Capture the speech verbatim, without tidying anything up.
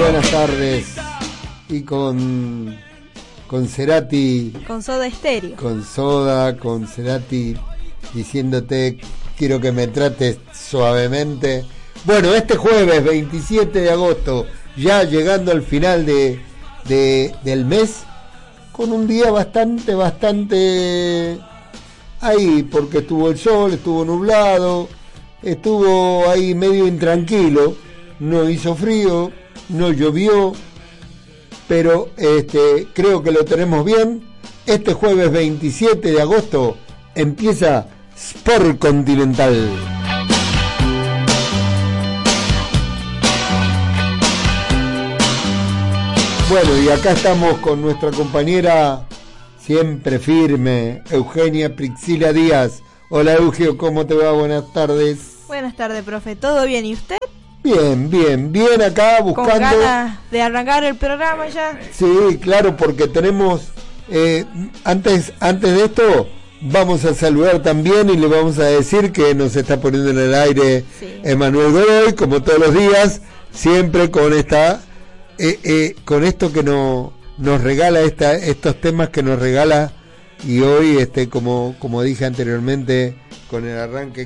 buenas tardes. Y con con Cerati, con Soda Stereo, con Soda, con Cerati diciéndote quiero que me trates suavemente. Bueno, este jueves veintisiete de agosto, ya llegando al final de, de del mes, con un día bastante, bastante ahí, porque estuvo el sol, estuvo nublado, estuvo ahí medio intranquilo, no hizo frío, no llovió, pero este, creo que lo tenemos bien. Este jueves veintisiete de agosto empieza Sport Continental. Bueno, y acá estamos con nuestra compañera siempre firme, Eugenia Prixila Díaz. Hola Eugeo, ¿cómo te va? Buenas tardes. Buenas tardes, profe. ¿Todo bien? ¿Y usted? Bien, bien, bien acá buscando... ¿Con ganas de arrancar el programa ya? Sí, claro, porque tenemos... Eh, antes, antes de esto, vamos a saludar también y le vamos a decir que nos está poniendo en el aire sí. Emanuel Godoy, como todos los días, siempre con esta... Eh, eh, con esto que no, nos regala esta, estos temas que nos regala, y hoy este como como dije anteriormente con el arranque